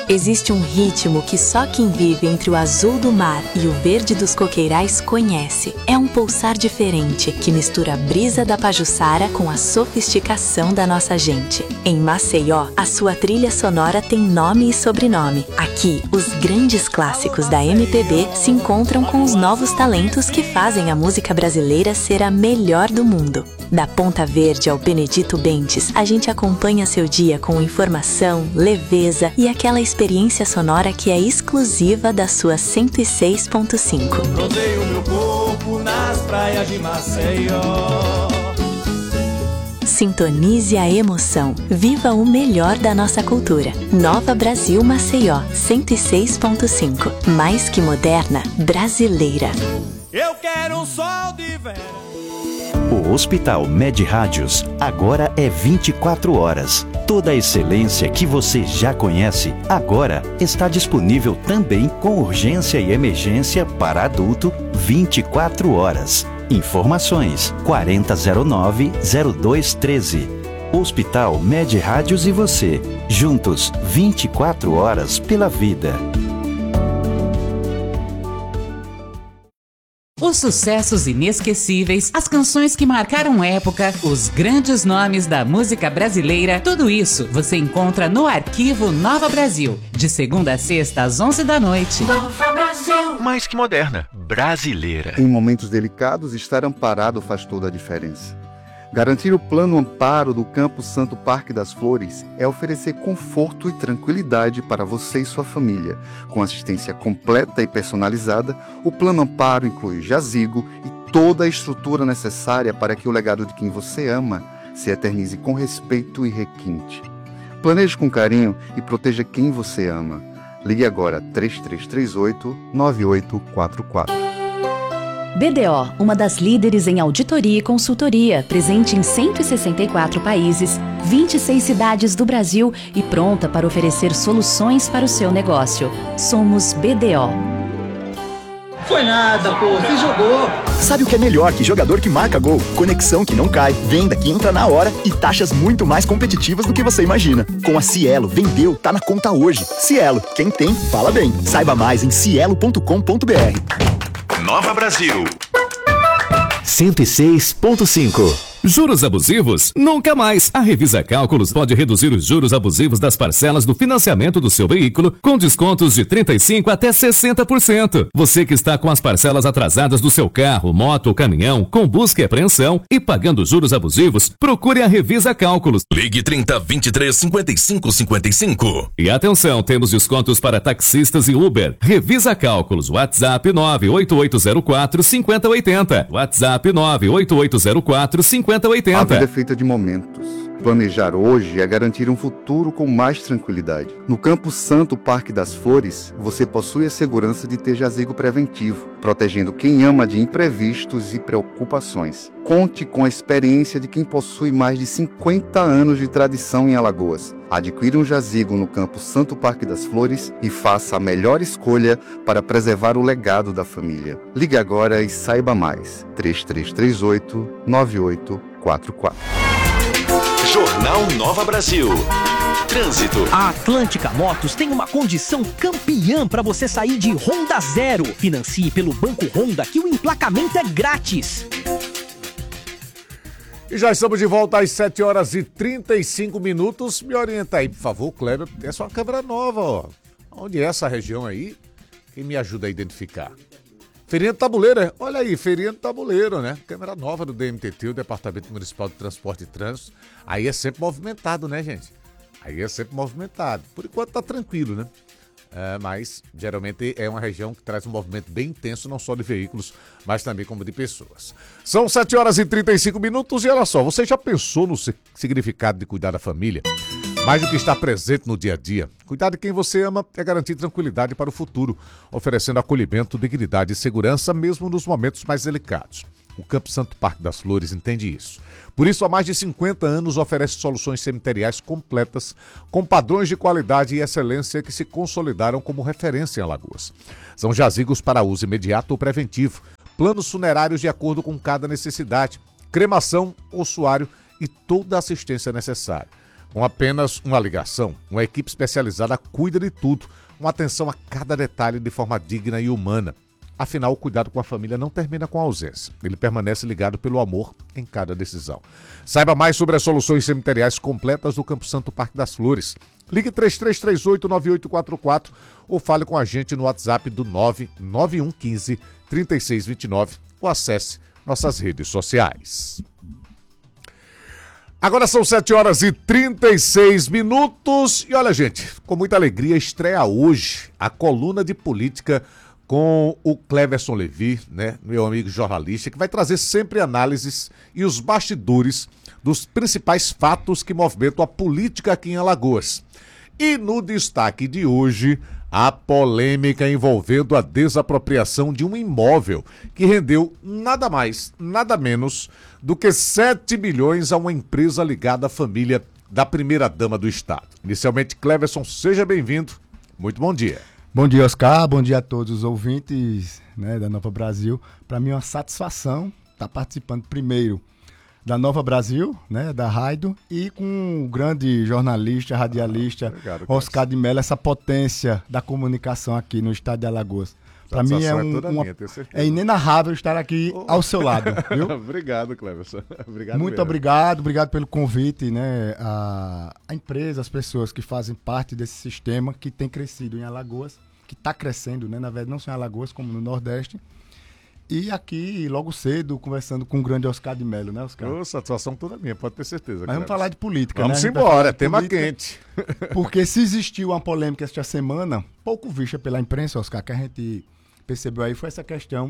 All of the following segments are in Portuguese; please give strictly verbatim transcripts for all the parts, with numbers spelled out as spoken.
Existe um ritmo que só quem vive entre o azul do mar e o verde dos coqueirais conhece. É um pulsar diferente que mistura a brisa da Pajuçara com a sofisticação da nossa gente. Em Maceió, a sua trilha sonora tem nome e sobrenome. Aqui, os grandes clássicos da M P B se encontram com os novos talentos que fazem a música brasileira ser a melhor do mundo. Da Ponta Verde ao Benedito Bentes, a gente acompanha seu dia com informação, leveza e aquela experiência sonora que é exclusiva da sua cento e seis ponto cinco. Rodeio meu corpo nas praias de Maceió. Sintonize a emoção. Viva o melhor da nossa cultura. Nova Brasil Maceió, cento e seis ponto cinco. Mais que moderna, brasileira. Eu quero um sol de verão. O Hospital Med Rádios agora é vinte e quatro horas. Toda a excelência que você já conhece agora está disponível também com urgência e emergência para adulto vinte e quatro horas. Informações quarenta zero nove zero dois treze. Hospital Med Rádios e você, juntos vinte e quatro horas pela vida. Os sucessos inesquecíveis, as canções que marcaram época, os grandes nomes da música brasileira, tudo isso você encontra no Arquivo Nova Brasil, de segunda a sexta às onze da noite. Nova Brasil. Mais que moderna, brasileira. Em momentos delicados, estar amparado faz toda a diferença. Garantir o plano amparo do Campo Santo Parque das Flores é oferecer conforto e tranquilidade para você e sua família. Com assistência completa e personalizada, o plano amparo inclui jazigo e toda a estrutura necessária para que o legado de quem você ama se eternize com respeito e requinte. Planeje com carinho e proteja quem você ama. Ligue agora três três três oito, nove oito quatro quatro. B D O, uma das líderes em auditoria e consultoria, presente em cento e sessenta e quatro países, vinte e seis cidades do Brasil e pronta para oferecer soluções para o seu negócio. Somos B D O. Foi nada, pô, você jogou. Sabe o que é melhor que jogador que marca gol? Conexão que não cai, venda que entra na hora e taxas muito mais competitivas do que você imagina. Com a Cielo, vendeu, tá na conta hoje. Cielo, quem tem, fala bem. Saiba mais em cielo ponto com ponto b r. Nova Brasil cento e seis ponto cinco. Juros abusivos? Nunca mais! A Revisa Cálculos pode reduzir os juros abusivos das parcelas do financiamento do seu veículo com descontos de trinta e cinco por cento até sessenta por cento. Você que está com as parcelas atrasadas do seu carro, moto ou caminhão, com busca e apreensão e pagando juros abusivos, procure a Revisa Cálculos. Ligue trinta, vinte e três, cinquenta e cinco, cinquenta e cinco. E atenção, temos descontos para taxistas e Uber. Revisa Cálculos, WhatsApp nove oito oito zero quatro, cinco zero oito zero. WhatsApp nove oito oito zero quatro, cinco zero oito zero. A vida é feita de momentos. Planejar hoje é garantir um futuro com mais tranquilidade. No Campo Santo Parque das Flores, você possui a segurança de ter jazigo preventivo, protegendo quem ama de imprevistos e preocupações. Conte com a experiência de quem possui mais de cinquenta anos de tradição em Alagoas. Adquira um jazigo no Campo Santo Parque das Flores e faça a melhor escolha para preservar o legado da família. Ligue agora e saiba mais. três três três oito, nove oito quatro quatro. Jornal Nova Brasil. Trânsito. A Atlântica Motos tem uma condição campeã para você sair de Honda Zero. Financie pelo Banco Honda que o emplacamento é grátis. E já estamos de volta às sete horas e trinta e cinco minutos. Me orienta aí, por favor, Kleber. Essa é uma câmera nova, ó. Onde é essa região aí? Quem me ajuda a identificar? Feirinha do Tabuleiro, é? Olha aí, Feirinha do Tabuleiro, né? Câmera nova do D M T T, o Departamento Municipal de Transporte e Trânsito. Aí é sempre movimentado, né, gente? Aí é sempre movimentado. Por enquanto tá tranquilo, né? É, mas, geralmente, é uma região que traz um movimento bem intenso, não só de veículos, mas também como de pessoas. São sete horas e trinta e cinco minutos e olha só, você já pensou no significado de cuidar da família? Mais do que estar presente no dia a dia, cuidar de quem você ama é garantir tranquilidade para o futuro, oferecendo acolhimento, dignidade e segurança mesmo nos momentos mais delicados. O Campo Santo Parque das Flores entende isso. Por isso, há mais de cinquenta anos, oferece soluções cemiteriais completas, com padrões de qualidade e excelência que se consolidaram como referência em Alagoas. São jazigos para uso imediato ou preventivo, planos funerários de acordo com cada necessidade, cremação, ossuário e toda a assistência necessária. Com apenas uma ligação, uma equipe especializada cuida de tudo, uma atenção a cada detalhe de forma digna e humana. Afinal, o cuidado com a família não termina com a ausência. Ele permanece ligado pelo amor em cada decisão. Saiba mais sobre as soluções cemiteriais completas do Campo Santo Parque das Flores. Ligue três três três oito, nove oito quatro quatro ou fale com a gente no WhatsApp do nove nove um um cinco, três seis dois nove ou acesse nossas redes sociais. Agora são sete horas e trinta e seis minutos. E olha, gente, com muita alegria estreia hoje a coluna de política com o Cleverson Levi, né, meu amigo jornalista, que vai trazer sempre análises e os bastidores dos principais fatos que movimentam a política aqui em Alagoas. E no destaque de hoje, a polêmica envolvendo a desapropriação de um imóvel que rendeu nada mais, nada menos do que sete milhões a uma empresa ligada à família da primeira-dama do estado. Inicialmente, Cleverson, seja bem-vindo. Muito bom dia. Bom dia, Oscar. Bom dia a todos os ouvintes, né, da Nova Brasil. Para mim é uma satisfação estar participando primeiro da Nova Brasil, né, da Raido, e com o grande jornalista, radialista, ah, obrigado, Oscar de Mello, essa potência da comunicação aqui no estado de Alagoas. Para mim é, um, é, uma, minha, é inenarrável estar aqui oh. ao seu lado, viu? Obrigado, Cleverson. Obrigado Muito mesmo. obrigado, obrigado pelo convite, né, a, a empresa, as pessoas que fazem parte desse sistema que tem crescido em Alagoas, que está crescendo, né, na verdade, não só em Alagoas, como no Nordeste. E aqui, logo cedo, conversando com o grande Oscar de Mello, né, Oscar? Oh, satisfação toda minha, pode ter certeza. Mas vamos falar de política, vamos né? Vamos embora, tema política, quente. Porque se existiu uma polêmica esta semana, pouco vista pela imprensa, Oscar, que a gente percebeu aí, foi essa questão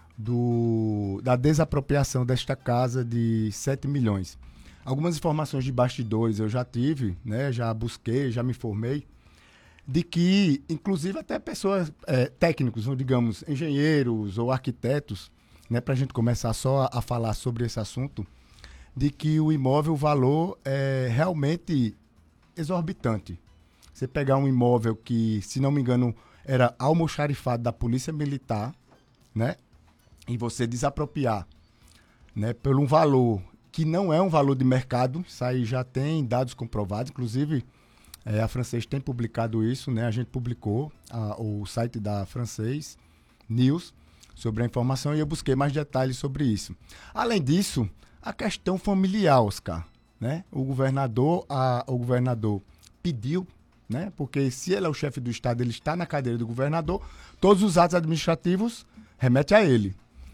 do, da desapropriação desta casa de sete milhões. Algumas informações de bastidores eu já tive, né? Já busquei, já me informei, de que, inclusive, até pessoas, é, técnicos, ou digamos, engenheiros ou arquitetos, né, para a gente começar só a, a falar sobre esse assunto, de que o imóvel, o valor é realmente exorbitante. Você pegar um imóvel que, se não me engano, era almoxarifado da Polícia Militar, né, e você desapropriar, né, por um valor que não é um valor de mercado, isso aí já tem dados comprovados, inclusive... É, a Francês tem publicado isso, né? A gente publicou a, o site da Francês News sobre a informação e eu busquei mais detalhes sobre isso. Além disso, a questão familiar, Oscar, né? O governador, a, o governador pediu, né? Porque se ele é o chefe do estado, ele está na cadeira do governador, todos os atos administrativos remetem a ele.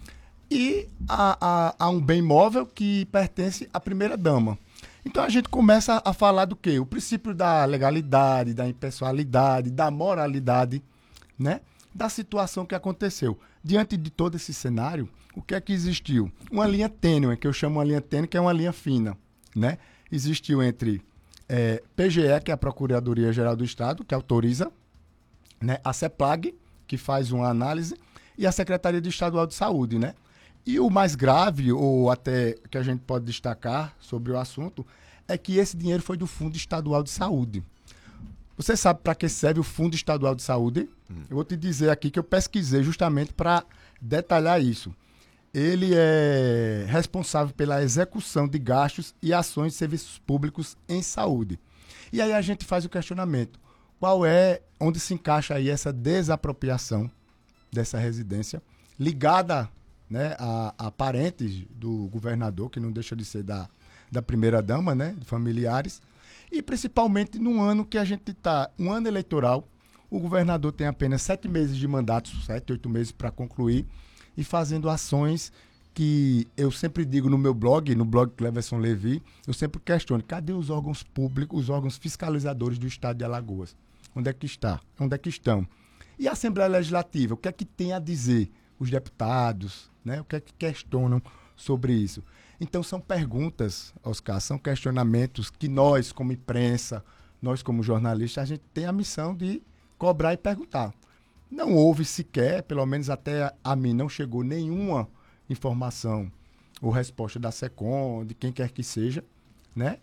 E a, a, a um bem imóvel que pertence à primeira-dama. Então a gente começa a falar do quê? O princípio da legalidade, da impessoalidade, da moralidade, né? Da situação que aconteceu. Diante de todo esse cenário, o que é que existiu? Uma linha tênue, que eu chamo uma linha tênue, que é uma linha fina, né? Existiu entre é, P G E, que é a Procuradoria-Geral do Estado, que autoriza, né? A CEPLAG, que faz uma análise, e a Secretaria de Estadual de Saúde, né? E o mais grave, ou até que a gente pode destacar sobre o assunto, é que esse dinheiro foi do Fundo Estadual de Saúde. Você sabe para que serve o Fundo Estadual de Saúde? Hum. Eu vou te dizer aqui que eu pesquisei justamente para detalhar isso. Ele é responsável pela execução de gastos e ações de serviços públicos em saúde. E aí a gente faz o questionamento. Qual é, onde se encaixa aí essa desapropriação dessa residência ligada, né, a, a parentes do governador, que não deixa de ser da, da primeira-dama, né, de familiares, e principalmente num ano que a gente está, um ano eleitoral, o governador tem apenas sete meses de mandato, sete, oito meses para concluir, e fazendo ações que eu sempre digo no meu blog, no blog Cleverson Levi, eu sempre questiono, cadê os órgãos públicos, os órgãos fiscalizadores do estado de Alagoas? Onde é que está? Onde é que estão? E a Assembleia Legislativa, o que é que tem a dizer? Os deputados, né? O que é que questionam sobre isso? Então são perguntas, Oscar, são questionamentos que nós, como imprensa, nós como jornalistas, a gente tem a missão de cobrar e perguntar. Não houve sequer, pelo menos até a mim, não chegou nenhuma informação ou resposta da SECOM, de quem quer que seja, né?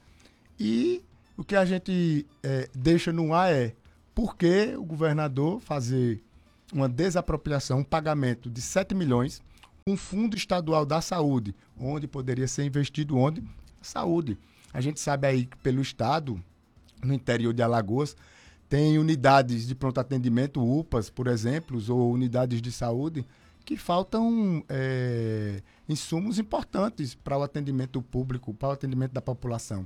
E o que a gente é, deixa no ar é por que o governador fazer uma desapropriação, um pagamento de sete milhões, um fundo estadual da saúde, onde poderia ser investido onde? Saúde. A gente sabe aí que pelo estado, no interior de Alagoas, tem unidades de pronto atendimento, U P As, por exemplo, ou unidades de saúde, que faltam é, insumos importantes para o atendimento público, para o atendimento da população.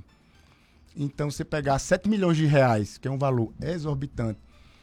Então, você pegar sete milhões de reais, que é um valor exorbitante,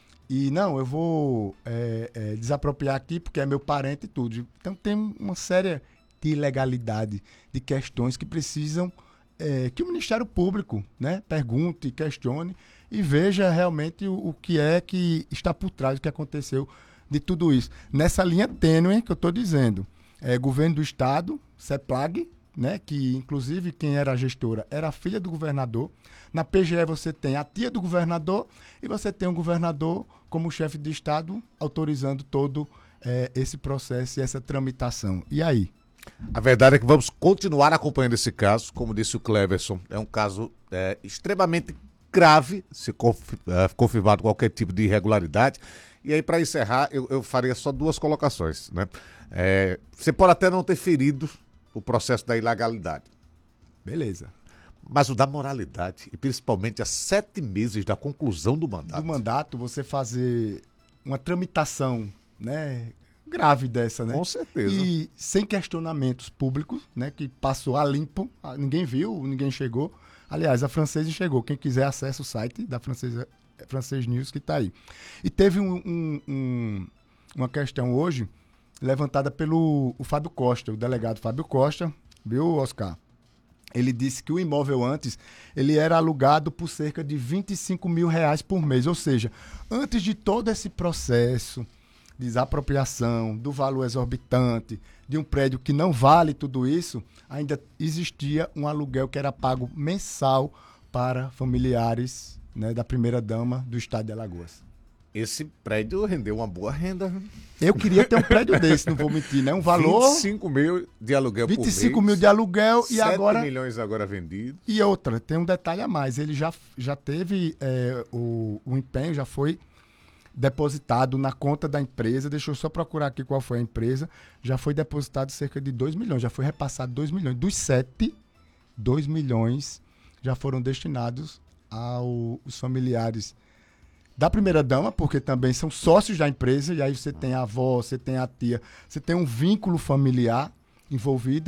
e não, eu vou é, é, desapropriar aqui porque é meu parente e tudo. Então, tem uma série de ilegalidade, de questões que precisam é, que o Ministério Público, né, pergunte, questione e veja realmente o, o que é que está por trás do que aconteceu de tudo isso. Nessa linha tênue que eu estou dizendo, é, governo do Estado, CEPLAG, né, que inclusive quem era a gestora era a filha do governador. Na P G E você tem a tia do governador e você tem um governador como chefe de Estado autorizando todo é, esse processo e essa tramitação. E aí? A verdade é que vamos continuar acompanhando esse caso, como disse o Cleverson, é um caso é, extremamente grave, se conf, é, confirmado qualquer tipo de irregularidade. E aí, para encerrar, eu, eu faria só duas colocações, né? É, você pode até não ter ferido o processo da ilegalidade. Beleza. Mas o da moralidade, e principalmente a sete meses da conclusão do mandato. Do mandato, você fazer uma tramitação, né, grave dessa, né? Com certeza. E sem questionamentos públicos, né, que passou a limpo, ninguém viu, ninguém chegou. Aliás, a Francesa chegou. Quem quiser acessa o site da Francesa, Francês News, que está aí. E teve um, um, um, uma questão hoje levantada pelo o Fábio Costa, o delegado Fábio Costa, viu, Oscar? Ele disse que o imóvel antes, ele era alugado por cerca de vinte e cinco mil reais por mês. Ou seja, antes de todo esse processo de desapropriação, do valor exorbitante, de um prédio que não vale tudo isso, ainda existia um aluguel que era pago mensal para familiares, né, da primeira-dama do estado de Alagoas. Esse prédio rendeu uma boa renda. Eu queria ter um prédio desse, não vou mentir, né? Um valor... vinte e cinco mil de aluguel por mês. vinte e cinco mil de aluguel e agora... sete milhões agora vendidos. E outra, tem um detalhe a mais. Ele já, já teve é, o, o empenho, já foi depositado na conta da empresa. Deixa eu só procurar aqui qual foi a empresa. Já foi depositado cerca de dois milhões. Já foi repassado dois milhões. Dos sete, dois milhões já foram destinados aos familiares da primeira-dama, porque também são sócios da empresa, e aí você tem a avó, você tem a tia, você tem um vínculo familiar envolvido,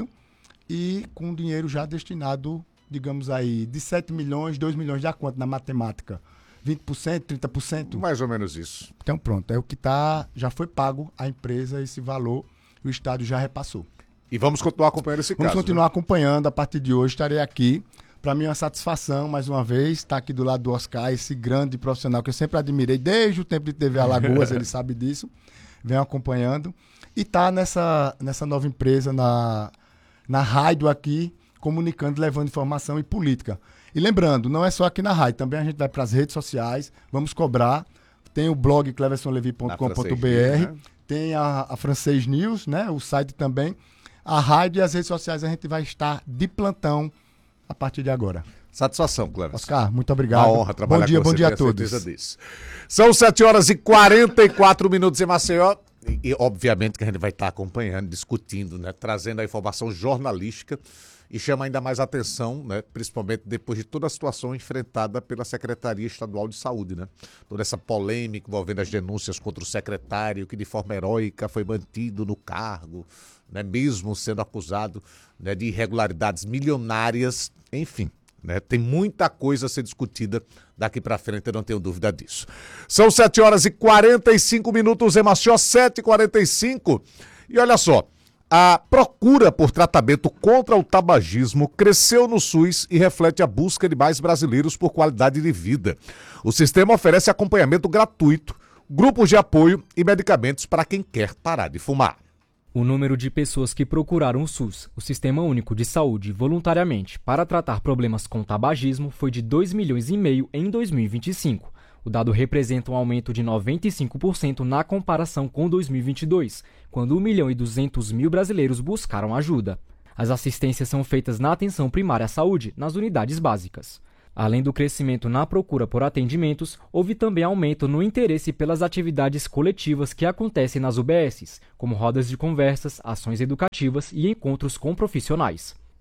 e com dinheiro já destinado, digamos aí, de sete milhões, dois milhões, dá quanto na matemática? vinte por cento, trinta por cento? Mais ou menos isso. Então pronto, é o que tá, já foi pago à empresa esse valor, o Estado já repassou. E vamos continuar acompanhando esse vamos caso. Vamos continuar né? acompanhando, a partir de hoje estarei aqui. Para mim é uma satisfação, mais uma vez, estar aqui do lado do Oscar, esse grande profissional que eu sempre admirei desde o tempo de T V Alagoas, ele sabe disso, vem acompanhando. E tá nessa, nessa nova empresa, na, na rádio aqui, comunicando, levando informação e política. E lembrando, não é só aqui na rádio, também a gente vai para as redes sociais, vamos cobrar. Tem o blog cleverson levi ponto com ponto b r, né? Tem a, a Francês News, né? O site também. A rádio e as redes sociais a gente vai estar de plantão a partir de agora. Satisfação, Cleverson. Oscar, muito obrigado. Uma honra trabalhar bom dia, com você. Bom dia a todos. Disso. São sete horas e quarenta e quatro minutos em Maceió. E, e, obviamente, que a gente vai estar acompanhando, discutindo, né, trazendo a informação jornalística e chama ainda mais atenção, né, principalmente depois de toda a situação enfrentada pela Secretaria Estadual de Saúde. Né? Toda essa polêmica envolvendo as denúncias contra o secretário, que de forma heróica foi mantido no cargo, né, mesmo sendo acusado, né, de irregularidades milionárias, enfim. Né, tem muita coisa a ser discutida daqui para frente, eu não tenho dúvida disso. São sete horas e quarenta e cinco minutos em Maceió, sete e quarenta e cinco. E olha só, a procura por tratamento contra o tabagismo cresceu no SUS e reflete a busca de mais brasileiros por qualidade de vida. O sistema oferece acompanhamento gratuito, grupos de apoio e medicamentos para quem quer parar de fumar. O número de pessoas que procuraram o SUS, o Sistema Único de Saúde, voluntariamente para tratar problemas com tabagismo foi de dois milhões e meio em dois mil e vinte e cinco. O dado representa um aumento de noventa e cinco por cento na comparação com dois mil e vinte e dois, quando um milhão e duzentos mil brasileiros buscaram ajuda. As assistências são feitas na atenção primária à saúde, nas unidades básicas. Além do crescimento na procura por atendimentos, houve também aumento no interesse pelas atividades coletivas que acontecem nas U B Ss, como rodas de conversas, ações educativas e encontros com profissionais.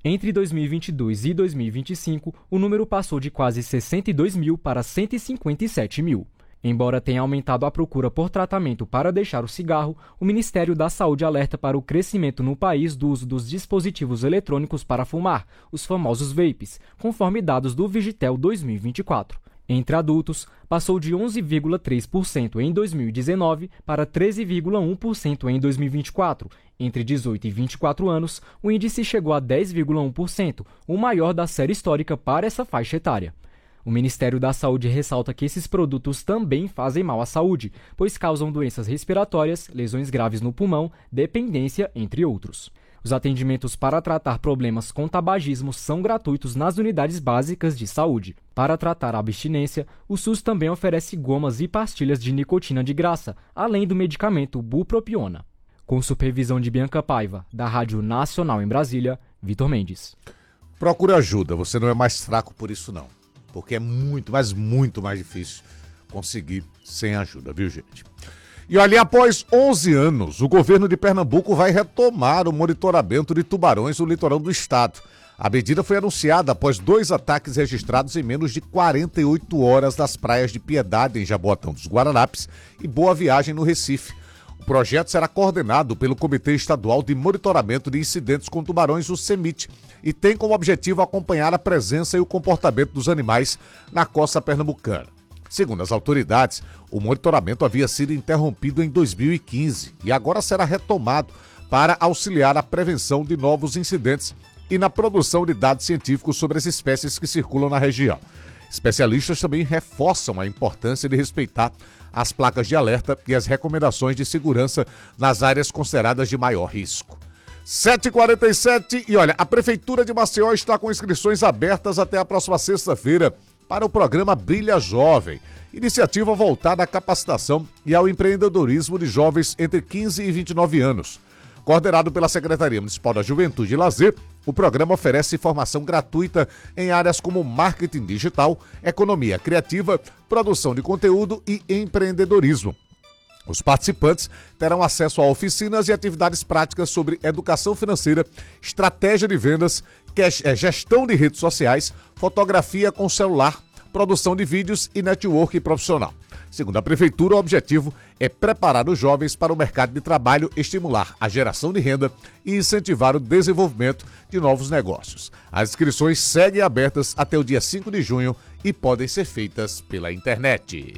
Entre dois mil e vinte e dois e dois mil e vinte e cinco, o número passou de quase sessenta e dois mil para cento e cinquenta e sete mil. Embora tenha aumentado a procura por tratamento para deixar o cigarro, o Ministério da Saúde alerta para o crescimento no país do uso dos dispositivos eletrônicos para fumar, os famosos vapes, conforme dados do Vigitel dois mil e vinte e quatro. Entre adultos, passou de onze vírgula três por cento em dois mil e dezenove para treze vírgula um por cento em dois mil e vinte e quatro. Entre dezoito e vinte e quatro anos, o índice chegou a dez vírgula um por cento, o maior da série histórica para essa faixa etária. O Ministério da Saúde ressalta que esses produtos também fazem mal à saúde, pois causam doenças respiratórias, lesões graves no pulmão, dependência, entre outros. Os atendimentos para tratar problemas com tabagismo são gratuitos nas unidades básicas de saúde. Para tratar a abstinência, o SUS também oferece gomas e pastilhas de nicotina de graça, além do medicamento bupropiona. Com supervisão de Bianca Paiva, da Rádio Nacional em Brasília, Vitor Mendes. Procure ajuda, você não é mais fraco por isso não. Porque é muito, mas muito mais difícil conseguir sem ajuda, viu, gente? E olha, após onze anos, o governo de Pernambuco vai retomar o monitoramento de tubarões no litoral do estado. A medida foi anunciada após dois ataques registrados em menos de quarenta e oito horas nas praias de Piedade, em Jaboatão dos Guararapes, e Boa Viagem, no Recife. O projeto será coordenado pelo Comitê Estadual de Monitoramento de Incidentes com Tubarões, o CEMIT, e tem como objetivo acompanhar a presença e o comportamento dos animais na costa pernambucana. Segundo as autoridades, o monitoramento havia sido interrompido em dois mil e quinze e agora será retomado para auxiliar a prevenção de novos incidentes e na produção de dados científicos sobre as espécies que circulam na região. Especialistas também reforçam a importância de respeitar as placas de alerta e as recomendações de segurança nas áreas consideradas de maior risco. sete e quarenta e sete e olha, a Prefeitura de Maceió está com inscrições abertas até a próxima sexta-feira para o programa Brilha Jovem, iniciativa voltada à capacitação e ao empreendedorismo de jovens entre quinze e vinte e nove anos. Coordenado pela Secretaria Municipal da Juventude e Lazer, o programa oferece formação gratuita em áreas como marketing digital, economia criativa, produção de conteúdo e empreendedorismo. Os participantes terão acesso a oficinas e atividades práticas sobre educação financeira, estratégia de vendas, gestão de redes sociais, fotografia com celular, produção de vídeos e network profissional. Segundo a Prefeitura, o objetivo é preparar os jovens para o mercado de trabalho, estimular a geração de renda e incentivar o desenvolvimento de novos negócios. As inscrições seguem abertas até o dia cinco de junho e podem ser feitas pela internet.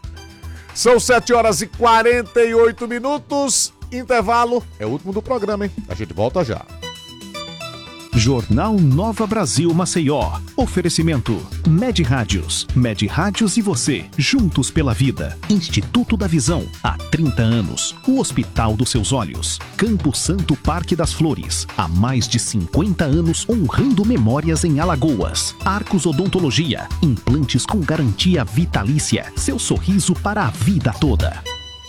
São sete horas e quarenta e oito minutos. Intervalo. É o último do programa, hein? A gente volta já. Jornal Nova Brasil Maceió. Oferecimento Med Rádios. Med Rádios e você, juntos pela vida. Instituto da Visão, há trinta anos. O Hospital dos Seus Olhos. Campo Santo Parque das Flores, há mais de cinquenta anos honrando memórias em Alagoas. Arcos Odontologia, implantes com garantia vitalícia. Seu sorriso para a vida toda.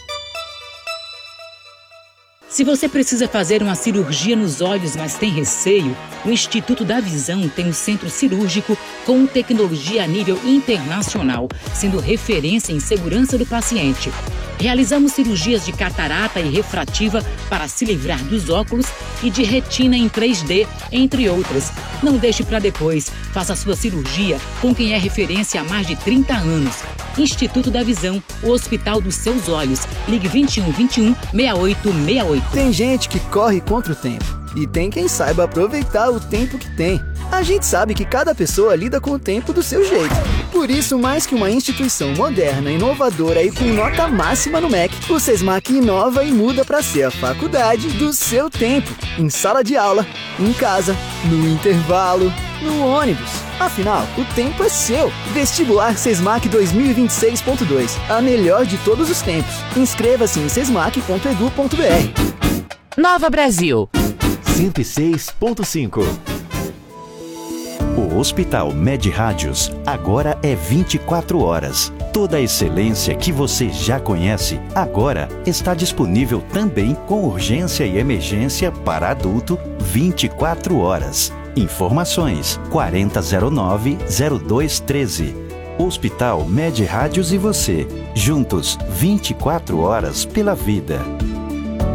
Se você precisa fazer uma cirurgia nos olhos, mas tem receio, o Instituto da Visão tem um centro cirúrgico com tecnologia a nível internacional, sendo referência em segurança do paciente. Realizamos cirurgias de catarata e refrativa para se livrar dos óculos e de retina em três D, entre outras. Não deixe para depois. Faça sua cirurgia com quem é referência há mais de trinta anos. Instituto da Visão, o Hospital dos Seus Olhos. Ligue vinte e um, vinte e um, sessenta e oito sessenta e oito. Tem gente que corre contra o tempo e tem quem saiba aproveitar o tempo que tem. A gente sabe que cada pessoa lida com o tempo do seu jeito. Por isso, mais que uma instituição moderna, inovadora e com nota máxima no M E C, o SESMAC inova e muda para ser a faculdade do seu tempo. Em sala de aula, em casa, no intervalo, no ônibus. Afinal, o tempo é seu. Vestibular SESMAC dois mil e vinte e seis ponto dois. A melhor de todos os tempos. Inscreva-se em sesmac ponto edu ponto br. Nova Brasil cento e seis ponto cinco. O Hospital Med Rádios agora é vinte e quatro horas. Toda a excelência que você já conhece agora está disponível também com urgência e emergência para adulto vinte e quatro horas. Informações quarenta zero nove zero dois treze. Hospital Med Rádios e você, juntos vinte e quatro horas pela vida.